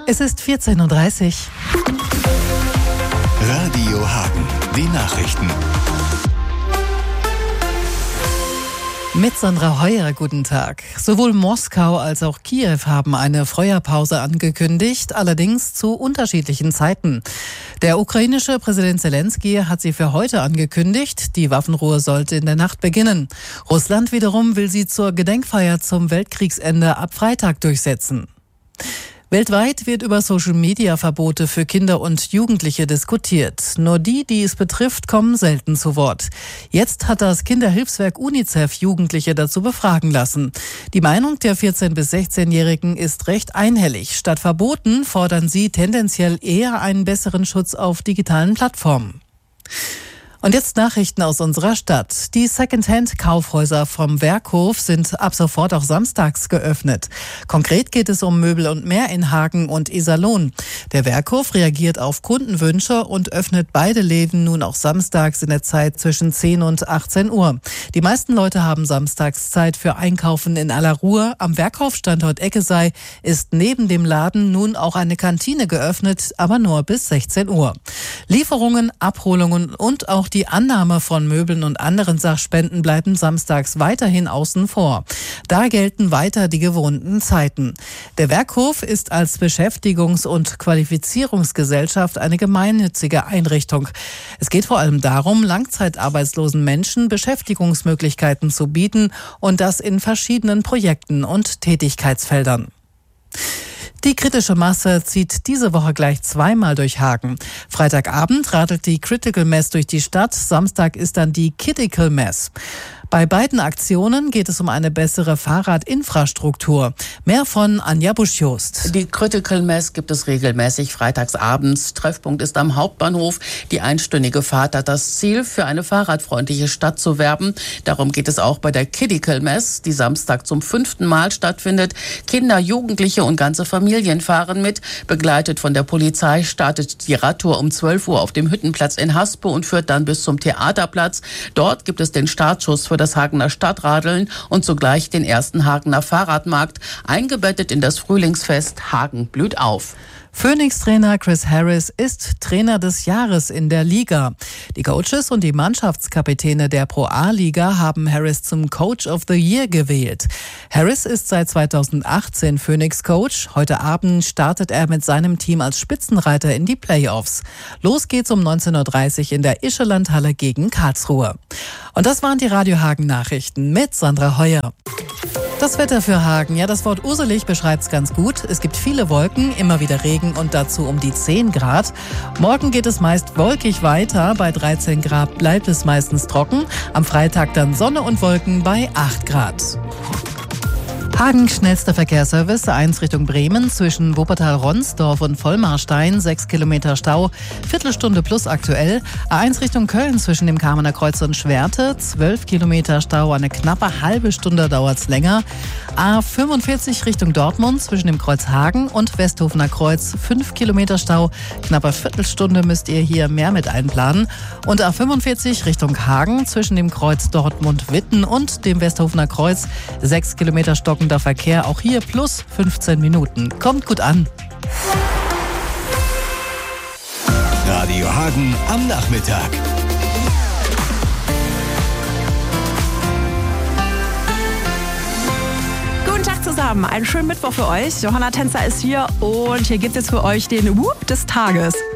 Es ist 14.30 Uhr. Radio Hagen, die Nachrichten. Mit Sandra Heuer, guten Tag. Sowohl Moskau als auch Kiew haben eine Feuerpause angekündigt, allerdings zu unterschiedlichen Zeiten. Der ukrainische Präsident Zelensky hat sie für heute angekündigt. Die Waffenruhe sollte in der Nacht beginnen. Russland wiederum will sie zur Gedenkfeier zum Weltkriegsende ab Freitag durchsetzen. Weltweit wird über Social-Media-Verbote für Kinder und Jugendliche diskutiert. Nur die es betrifft, kommen selten zu Wort. Jetzt hat das Kinderhilfswerk UNICEF Jugendliche dazu befragen lassen. Die Meinung der 14- bis 16-Jährigen ist recht einhellig. Statt Verboten fordern sie tendenziell eher einen besseren Schutz auf digitalen Plattformen. Und jetzt Nachrichten aus unserer Stadt. Die Secondhand-Kaufhäuser vom Werkhof sind ab sofort auch samstags geöffnet. Konkret geht es um Möbel und mehr in Hagen und Iserlohn. Der Werkhof reagiert auf Kundenwünsche und öffnet beide Läden nun auch samstags in der Zeit zwischen 10 und 18 Uhr. Die meisten Leute haben samstags Zeit für Einkaufen in aller Ruhe. Am Werkhof-Standort Eckesei ist neben dem Laden nun auch eine Kantine geöffnet, aber nur bis 16 Uhr. Lieferungen, Abholungen und auch die Annahme von Möbeln und anderen Sachspenden bleiben samstags weiterhin außen vor. Da gelten weiter die gewohnten Zeiten. Der Werkhof ist als Beschäftigungs- und Qualifizierungsgesellschaft eine gemeinnützige Einrichtung. Es geht vor allem darum, langzeitarbeitslosen Menschen Beschäftigungsmöglichkeiten zu bieten und das in verschiedenen Projekten und Tätigkeitsfeldern. Die kritische Masse zieht diese Woche gleich zweimal durch Hagen. Freitagabend radelt die Critical Mass durch die Stadt, Samstag ist dann die Kiddical Mass. Bei beiden Aktionen geht es um eine bessere Fahrradinfrastruktur. Mehr von Anja Busch-Jost. Die Critical Mass gibt es regelmäßig freitags abends. Treffpunkt ist am Hauptbahnhof. Die einstündige Fahrt hat das Ziel, für eine fahrradfreundliche Stadt zu werben. Darum geht es auch bei der Kiddical Mass, die Samstag zum 5. Mal stattfindet. Kinder, Jugendliche und ganze Familien fahren mit. Begleitet von der Polizei startet die Radtour um 12 Uhr auf dem Hüttenplatz in Haspe und führt dann bis zum Theaterplatz. Dort gibt es den Startschuss für das Hagener Stadtradeln und zugleich den ersten Hagener Fahrradmarkt, eingebettet in das Frühlingsfest Hagen blüht auf. Phoenix-Trainer Chris Harris ist Trainer des Jahres in der Liga. Die Coaches und die Mannschaftskapitäne der Pro A-Liga haben Harris zum Coach of the Year gewählt. Harris ist seit 2018 Phoenix-Coach. Heute Abend startet er mit seinem Team als Spitzenreiter in die Playoffs. Los geht's um 19.30 Uhr in der Ischelandhalle gegen Karlsruhe. Und das waren die Radio Hagen Nachrichten mit Sandra Heuer. Das Wetter für Hagen, ja, das Wort uselig beschreibt's ganz gut. Es gibt viele Wolken, immer wieder Regen und dazu um die 10 Grad. Morgen geht es meist wolkig weiter. Bei 13 Grad bleibt es meistens trocken. Am Freitag dann Sonne und Wolken bei 8 Grad. Hagen schnellster Verkehrsservice, A1 Richtung Bremen zwischen Wuppertal-Ronsdorf und Vollmarstein, 6 Kilometer Stau, Viertelstunde plus aktuell. A1 Richtung Köln zwischen dem Kamener Kreuz und Schwerte, 12 Kilometer Stau, eine knappe halbe Stunde dauert's länger. A45 Richtung Dortmund zwischen dem Kreuz Hagen und Westhofener Kreuz, 5 Kilometer Stau, knappe Viertelstunde müsst ihr hier mehr mit einplanen. Und A45 Richtung Hagen zwischen dem Kreuz Dortmund-Witten und dem Westhofener Kreuz, 6 Kilometer stockender Verkehr, auch hier plus 15 Minuten. Kommt gut an. Radio Hagen am Nachmittag. Guten Tag zusammen, einen schönen Mittwoch für euch. Johanna Tänzer ist hier und hier gibt es für euch den Whoop des Tages.